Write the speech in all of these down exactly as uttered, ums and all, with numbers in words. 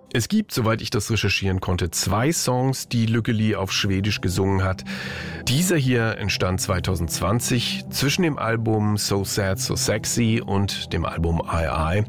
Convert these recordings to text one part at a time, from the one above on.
Es gibt, soweit ich das recherchieren konnte, zwei Songs, die Lykkeli auf Schwedisch gesungen hat. Dieser hier entstand zwanzig zwanzig zwischen dem Album So Sad, So Sexy und dem Album I I.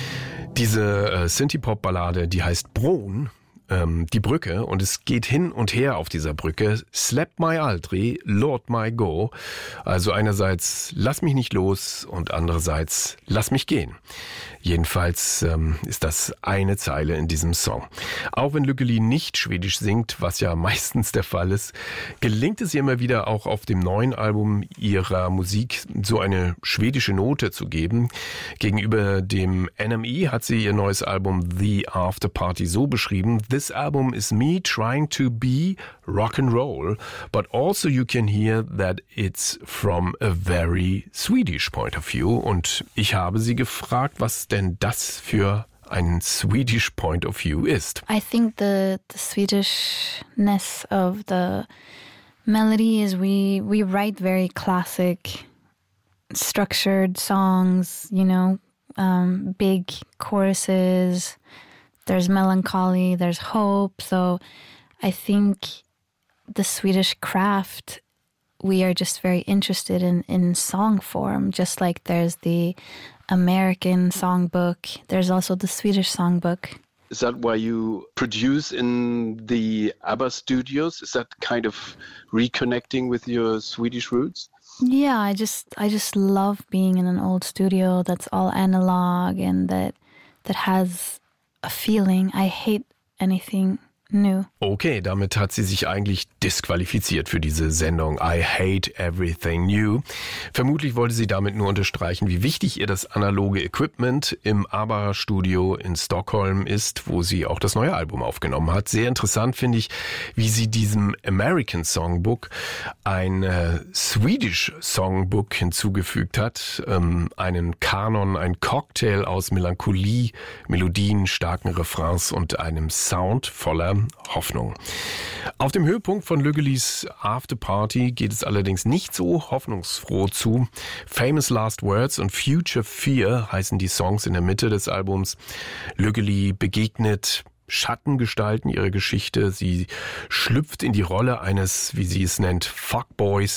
Diese äh, Synthie-Pop-Ballade, die heißt Bron, ähm, die Brücke, und es geht hin und her auf dieser Brücke. Släpp mig aldrig, låt mig gå. Also einerseits lass mich nicht los und andererseits lass mich gehen. Jedenfalls ähm, ist das eine Zeile in diesem Song. Auch wenn Lykkeli nicht Schwedisch singt, was ja meistens der Fall ist, gelingt es ihr immer wieder auch auf dem neuen Album ihrer Musik so eine schwedische Note zu geben. Gegenüber dem N M E hat sie ihr neues Album The After Party so beschrieben: This album is me trying to be rock and roll, but also you can hear that it's from a very Swedish point of view. Und ich habe sie gefragt, was denn das für ein Swedish point of view ist. I think the, the Swedishness of the melody is we, we write very classic, structured songs, you know, um, big choruses. There's melancholy, there's hope. So I think the Swedish craft, we are just very interested in, in song form, just like there's the American songbook. There's also the Swedish songbook. Is that why you produce in the ABBA studios? Is that kind of reconnecting with your Swedish roots? Yeah, I just I just love being in an old studio that's all analog and that that has a feeling. I hate anything new. Okay, damit hat sie sich eigentlich disqualifiziert für diese Sendung I Hate Everything New. Vermutlich wollte sie damit nur unterstreichen, wie wichtig ihr das analoge Equipment im ABBA-Studio in Stockholm ist, wo sie auch das neue Album aufgenommen hat. Sehr interessant finde ich, wie sie diesem American Songbook ein äh, Swedish Songbook hinzugefügt hat. Ähm, einen Kanon, ein Cocktail aus Melancholie, Melodien, starken Refrains und einem Sound voller Hoffnung. Auf dem Höhepunkt von Lykkelis After Party geht es allerdings nicht so hoffnungsfroh zu. Famous Last Words und Future Fear heißen die Songs in der Mitte des Albums. Lykkeli begegnet Schattengestalten ihrer Geschichte. Sie schlüpft in die Rolle eines, wie sie es nennt, Fuckboys,